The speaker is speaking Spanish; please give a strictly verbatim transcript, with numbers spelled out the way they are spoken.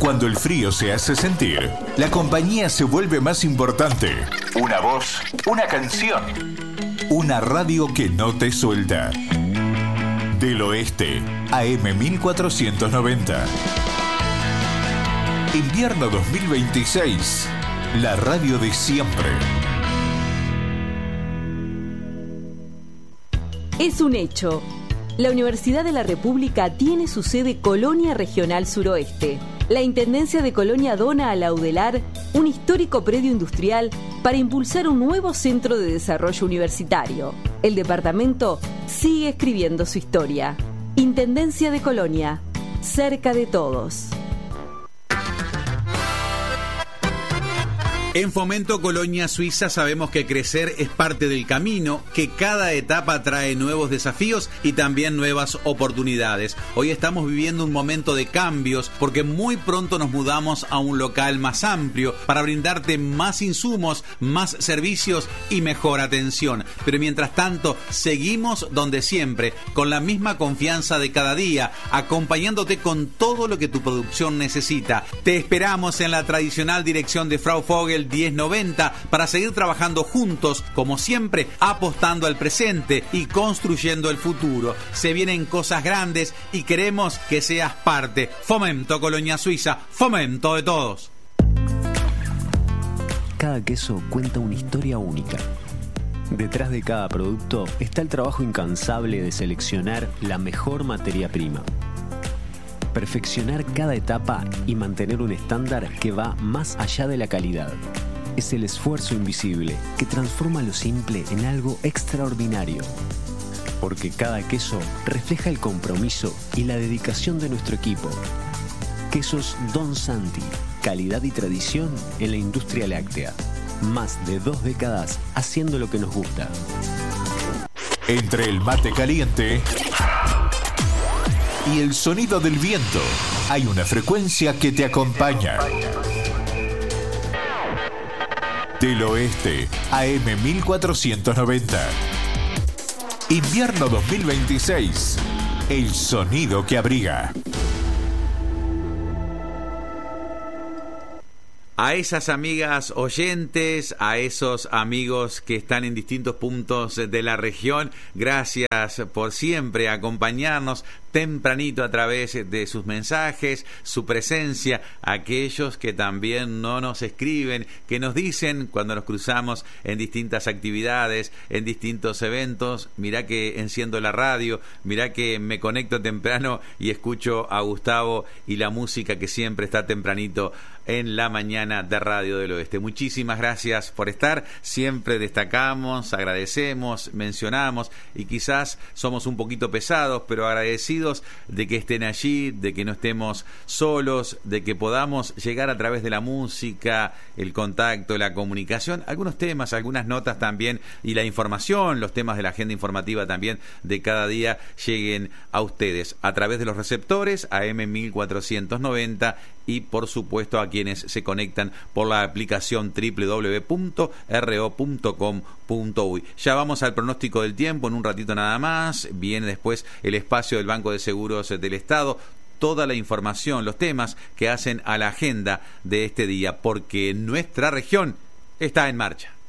Cuando el frío se hace sentir, la compañía se vuelve más importante. Una voz, una canción, una radio que no te suelta. Del Oeste, A M mil cuatrocientos noventa. Invierno dos mil veintiséis, la radio de siempre. Es un hecho. La Universidad de la República tiene su sede Colonia Regional Suroeste. La Intendencia de Colonia dona a la UDELAR un histórico predio industrial para impulsar un nuevo centro de desarrollo universitario. El departamento sigue escribiendo su historia. Intendencia de Colonia, cerca de todos. En Fomento Colonia Suiza sabemos que crecer es parte del camino, que cada etapa trae nuevos desafíos y también nuevas oportunidades. Hoy estamos viviendo un momento de cambios porque muy pronto nos mudamos a un local más amplio para brindarte más insumos, más servicios y mejor atención. Pero mientras tanto, seguimos donde siempre, con la misma confianza de cada día, acompañándote con todo lo que tu producción necesita. Te esperamos en la tradicional dirección de Frau Vogel diez noventa para seguir trabajando juntos, como siempre, apostando al presente y construyendo el futuro. Se vienen cosas grandes y queremos que seas parte. Fomento Colonia Suiza, fomento de todos. Cada queso cuenta una historia única. Detrás de cada producto está el trabajo incansable de seleccionar la mejor materia prima, perfeccionar cada etapa y mantener un estándar que va más allá de la calidad. Es el esfuerzo invisible que transforma lo simple en algo extraordinario. Porque cada queso refleja el compromiso y la dedicación de nuestro equipo. Quesos Don Santi, calidad y tradición en la industria láctea. Más de dos décadas haciendo lo que nos gusta. Entre el mate caliente y el sonido del viento, hay una frecuencia que te acompaña. Del Oeste, A M mil cuatrocientos noventa. Invierno dos mil veintiséis, el sonido que abriga. A esas amigas oyentes, a esos amigos que están en distintos puntos de la región, gracias por siempre acompañarnos tempranito a través de sus mensajes, su presencia, aquellos que también no nos escriben, que nos dicen cuando nos cruzamos en distintas actividades, en distintos eventos, mirá que enciendo la radio, mirá que me conecto temprano y escucho a Gustavo y la música que siempre está tempranito en la mañana de Radio del Oeste. Muchísimas gracias por estar, siempre destacamos, agradecemos, mencionamos y quizás somos un poquito pesados, pero agradecidos de que estén allí, de que no estemos solos, de que podamos llegar a través de la música, el contacto, la comunicación, algunos temas, algunas notas también y la información, los temas de la agenda informativa también de cada día lleguen a ustedes a través de los receptores A M mil cuatrocientos noventa y por supuesto a quienes se conectan por la aplicación doble u doble u doble u punto r o punto com punto u y. Ya vamos al pronóstico del tiempo en un ratito nada más, viene después el espacio del Banco de Seguros del Estado, toda la información, los temas que hacen a la agenda de este día, porque nuestra región está en marcha.